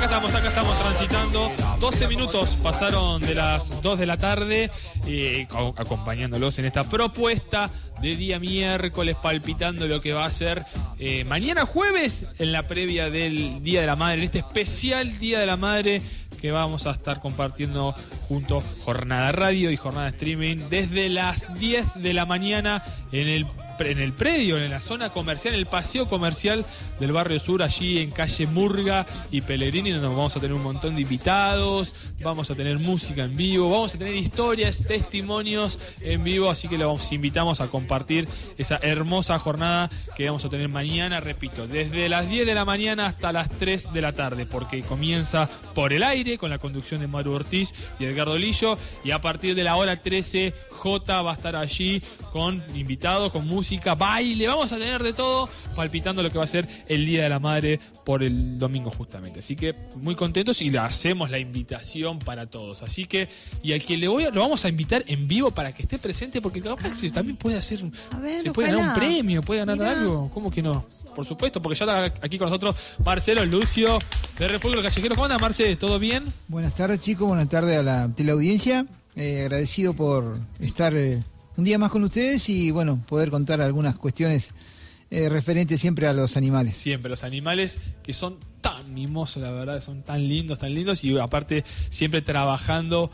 Acá estamos transitando. 12 minutos pasaron de las 2 de la tarde, acompañándolos en esta propuesta de día miércoles, palpitando lo que va a ser mañana jueves, en la previa del Día de la Madre, en este especial Día de la Madre que vamos a estar compartiendo junto Jornada Radio y Jornada Streaming desde las 10 de la mañana en el predio, en la zona comercial, en el paseo comercial del Barrio Sur, allí en calle Murga y Pellegrini, donde vamos a tener un montón de invitados, vamos a tener música en vivo, vamos a tener historias, testimonios en vivo, así que los invitamos a compartir esa hermosa jornada que vamos a tener mañana, repito, desde las 10 de la mañana hasta las 3 de la tarde, porque comienza por el aire con la conducción de Maru Ortiz y Edgardo Lillo, y a partir de la hora 13 J va a estar allí con invitados, con música, baile, vamos a tener de todo, palpitando lo que va a ser el Día de la Madre por el domingo justamente. Así que muy contentos y le hacemos la invitación para todos. Así que, y al que lo vamos a invitar en vivo para que esté presente, porque capaz que también puede hacer, se puede ganar un premio, puede ganar algo. ¿Cómo que no? Por supuesto, porque ya está aquí con nosotros Marcelo Lucio de Refugio Los Callejeros. ¿Cómo anda, Marce? ¿Todo bien? Buenas tardes, chicos, buenas tardes a la teleaudiencia. Agradecido por estar un día más con ustedes y bueno, poder contar algunas cuestiones referentes siempre a los animales. Siempre, los animales que son tan mimosos, la verdad, son tan lindos y aparte siempre trabajando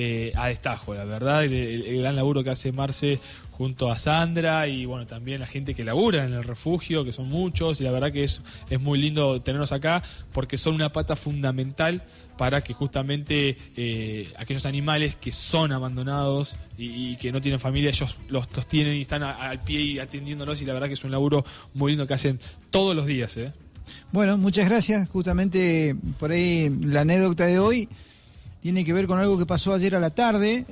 a destajo, la verdad, el gran laburo que hace Marce junto a Sandra y bueno, también la gente que labura en el refugio, que son muchos, y la verdad que es muy lindo tenerlos acá porque son una pata fundamental para que justamente aquellos animales que son abandonados y que no tienen familia, ellos los tienen y están al pie y atendiéndolos, y la verdad que es un laburo muy lindo que hacen todos los días. Bueno, muchas gracias. Justamente por ahí la anécdota de hoy tiene que ver con algo que pasó ayer a la tarde.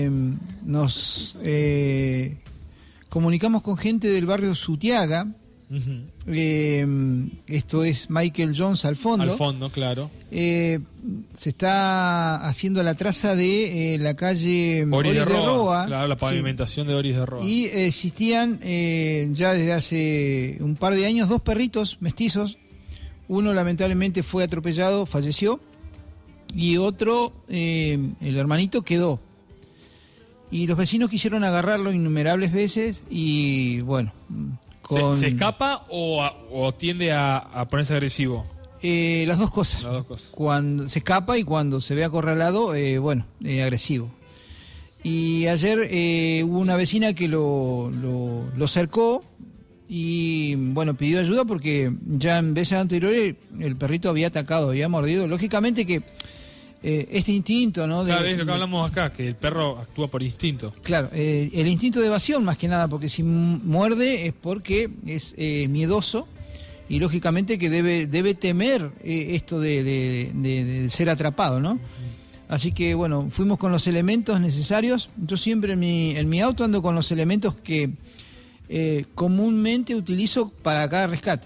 Nos comunicamos con gente del barrio Sutiaga. Esto es Michael Jones al fondo. Al fondo, claro. Se está haciendo la traza de la calle Oris de Roa. Claro, la pavimentación de Oris de Roa. Y existían ya desde hace un par de años 2 perritos mestizos. Uno lamentablemente fue atropellado, falleció. Y otro, el hermanito, quedó. Y los vecinos quisieron agarrarlo innumerables veces y bueno... ¿Se escapa o tiende a ponerse agresivo? Las dos cosas. Cuando se escapa y cuando se ve acorralado, agresivo. Y ayer hubo una vecina que lo cercó y bueno, pidió ayuda porque ya en veces anteriores el perrito había atacado, había mordido. Lógicamente que este instinto, ¿no? Claro, es lo que hablamos acá, que el perro actúa por instinto. Claro, el instinto de evasión más que nada, porque si muerde es porque es miedoso y lógicamente que debe temer esto de ser atrapado, ¿no? Así que bueno, fuimos con los elementos necesarios. Yo siempre en mi auto ando con los elementos que comúnmente utilizo para cada rescate.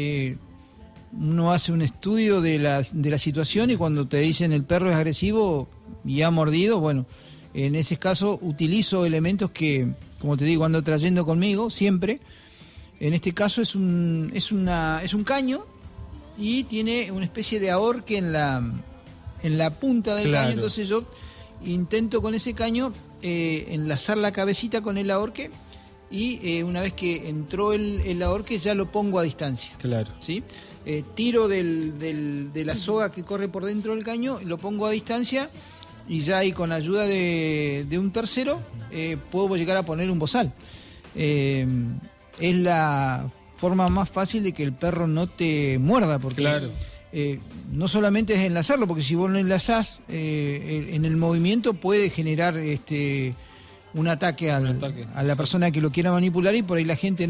Uno hace un estudio de la situación y cuando te dicen el perro es agresivo y ha mordido, bueno, en ese caso utilizo elementos que, como te digo, ando trayendo conmigo siempre. En este caso es un caño y tiene una especie de ahorque en la punta del caño, entonces yo intento con ese caño enlazar la cabecita con el ahorque y una vez que entró el ahorque ya lo pongo a distancia. Claro. ¿Sí? Tiro de la soga que corre por dentro del caño, lo pongo a distancia y ya ahí con ayuda de un tercero puedo llegar a poner un bozal. Es la forma más fácil de que el perro no te muerda, porque no solamente es enlazarlo, porque si vos lo enlazás en el movimiento puede generar un ataque a la persona que lo quiera manipular y por ahí la gente